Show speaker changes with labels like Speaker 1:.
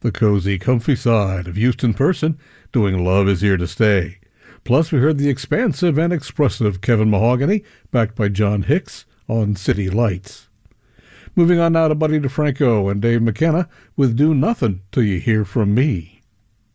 Speaker 1: The cozy, comfy side of Houston Person doing Love Is Here to Stay. Plus, we heard the expansive and expressive Kevin Mahogany, backed by John Hicks, on City Lights. Moving on now to Buddy DeFranco and Dave McKenna with Do Nothing Till You Hear From Me.